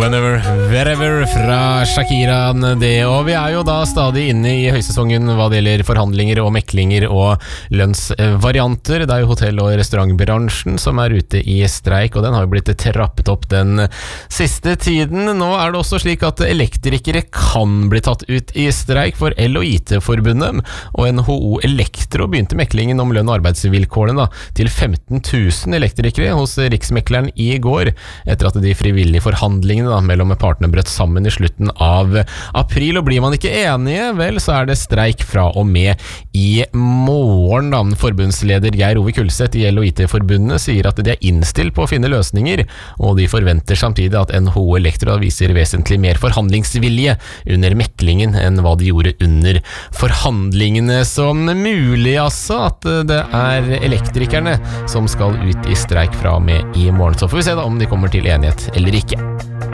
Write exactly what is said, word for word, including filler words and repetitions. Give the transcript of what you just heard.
Whenever, wherever fra Shakira det, og vi er jo da stadig inne i høysesongen hva det gjelder forhandlinger og meklinger og lønnsvarianter. Det er jo hotell- og restaurantbransjen som er ute i streik, og den har jo blitt trappet opp den siste tiden. Nå er det også slik at elektrikere kan bli tatt ut i streik, for El og I T-forbundet og N H O Elektro begynte meklingen om lønn og arbeidsvilkårene da, til femten tusen elektrikere hos Riksmekleren i går, etter at de frivillige forhandlingene da, mellom partene brøt sammen i slutten av april, og blir man ikke enige, vel, så er det streik fra og med i morgen da. Forbundsleder Geir Ove Kulseth i El og I T-forbundet sier at de er innstilt på å finne løsninger, og de forventer samtidig at N H O Elektro viser vesentlig mer forhandlingsvilje under meklingen enn hva de gjorde under forhandlingene. Som mulig altså at det er elektrikerne som skal ut i streik fra og med i morgen, så får vi se da om de kommer til enighet eller ikke.